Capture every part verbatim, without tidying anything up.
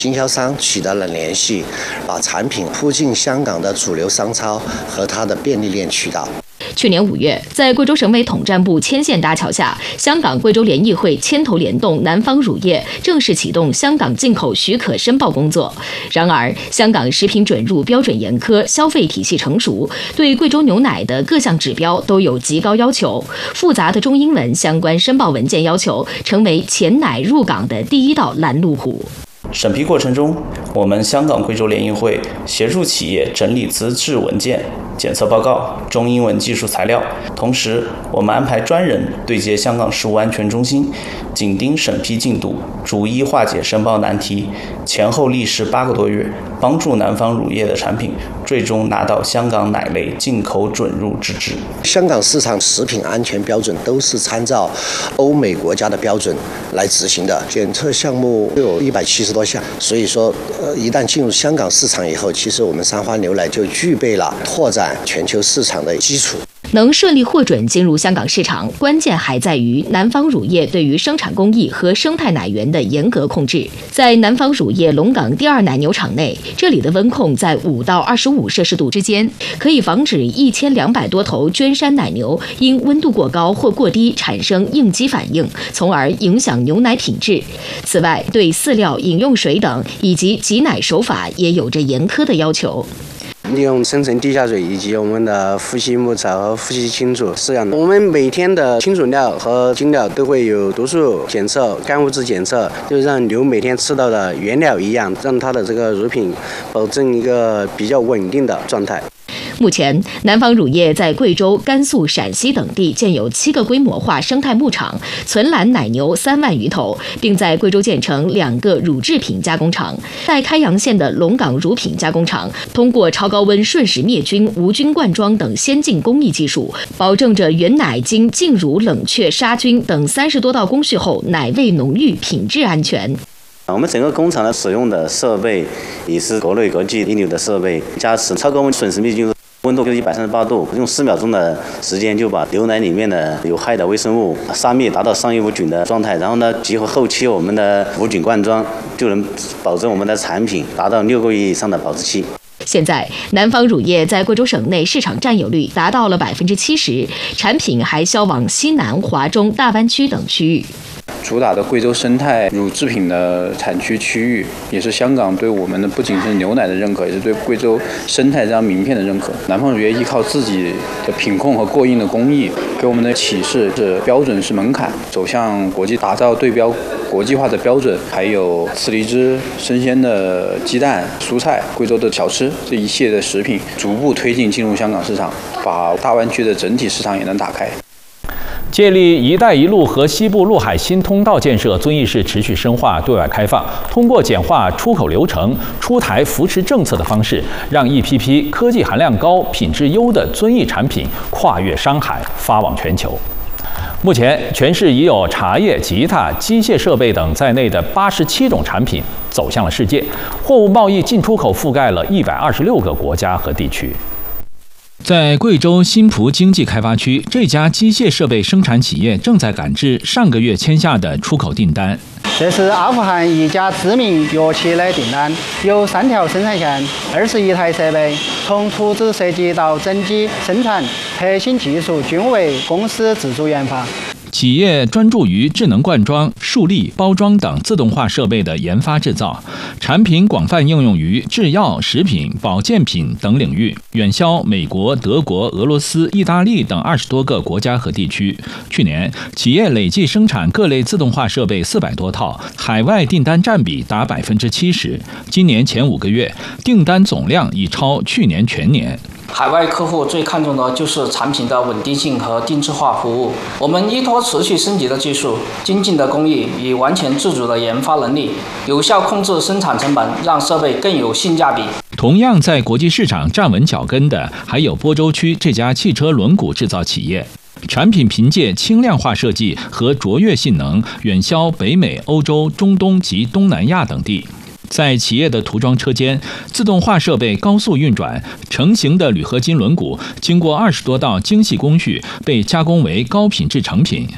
经销商取得了联系，把产品铺进香港的主流商超和它的便利店渠道。 去年五月，在贵州省委统战部牵线搭桥下，香港贵州联谊会牵头联动南方乳业正式启动香港进口许可申报工作。然而，香港食品准入标准严苛，消费体系成熟，对贵州牛奶的各项指标都有极高要求。复杂的中英文相关申报文件要求，成为前奶入港的第一道拦路虎。 审批过程中，我们香港贵州联谊会协助企业整理资质文件、检测报告、中英文技术材料，同时我们安排专人对接香港食物安全中心，紧盯审批进度，逐一化解申报难题，前后历时八个多月，帮助南方乳业的产品最终拿到香港奶类进口准入资质。 香港市场食品安全标准都是参照欧美国家的标准来执行的，检测项目有一百七十多项，所以说，呃，一旦进入香港市场以后，其实我们三花牛奶就具备了拓展全球市场的基础。 能顺利获准进入香港市场，关键还在于南方乳业对于生产工艺和生态奶源的严格控制。在南方乳业龙岗第二奶牛场内，这里的温控在五到二十五摄氏度之间，可以防止一千两百多头捐山奶牛因温度过高或过低产生应激反应，从而影响牛奶品质。此外，对饲料、饮用水等以及挤奶手法也有着严苛的要求。 利用深层地下水以及我们的呼吸牧草和呼吸清除饲养，我们每天的清煮料和精料都会有毒素检测、干物质检测，就是让牛每天吃到的原料一样，让它的这个乳品保证一个比较稳定的状态。 目前，南方乳业在贵州、甘肃、陕西等地建有七个规模化生态牧场，存栏奶牛三万余头，并在贵州建成两个乳制品加工厂。在开阳县的龙岗乳品加工厂，通过超高温瞬时灭菌、无菌灌装等先进工艺技术，保证着原奶经浸乳、冷却、杀菌等三十多道工序后，奶味浓郁、品质安全。 我们整个工厂的使用的设备也是国内国际一流的设备，加持超高温瞬时灭菌。温度就是一百三十八度，用四秒钟的时间就把牛奶里面的有害的微生物杀灭，达到商业无菌的状态。然后呢，结合后期我们的无菌灌装，就能保证我们的产品达到六个月以上的保质期。 现在，南方乳业在贵州省内市场占有率达到了百分之七十，产品还销往西南、华中、大湾区等区域。 主打的贵州生态乳制品的产区区域，也是香港对我们的不仅是牛奶的认可，也是对贵州生态这张名片的认可。南方乳业依靠自己的品控和过硬的工艺，给我们的启示是标准是门槛，走向国际，打造对标国际化的标准。还有次梨汁、生鲜的鸡蛋、蔬菜、贵州的小吃这一系列的食品，逐步推进进入香港市场，把大湾区的整体市场也能打开。 借力“一带一路”和西部陆海新通道建设，遵义市持续深化对外开放，通过简化出口流程、出台扶持政策的方式，让一批批科技含量高、品质优的遵义产品跨越山海，发往全球。目前，全市已有茶叶、吉他、机械设备等在内的八十七种产品走向了世界，货物贸易进出口覆盖了一百二十六个国家和地区。在贵州新蒲经济开发区，这家机械设备生产企业正在赶制上个月签下的出口订单。 这是阿富汗一家知名药企的订单，有三条生产线，二十一台设备，从图纸设计到整机生产，核心技术均为公司自主研发。 企业专注于智能灌装、竖立、包装等自动化设备的研发制造，产品广泛应用于制药、食品、保健品等领域，远销美国、德国、俄罗斯、意大利等二十多个国家和地区。去年，企业累计生产各类自动化设备四百多套，海外订单占比达百分之七十。今年前五个月，订单总量已超去年全年。 海外客户最看重的就是产品的稳定性和定制化服务。我们依托持续升级的技术、精进的工艺与完全自主的研发能力，有效控制生产成本，让设备更有性价比。 同样在国际市场站稳脚跟的，还有播州区这家汽车轮毂制造企业。产品凭借轻量化设计和卓越性能，远销北美、欧洲、中东及东南亚等地。在企业的涂装车间，自动化设备高速运转，成型的铝合金轮毂经过二十多道精细工序，被加工为高品质成品。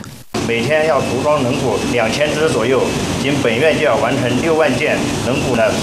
每天要涂装轮毂两千只左右，仅本月就要完成六万件轮毂的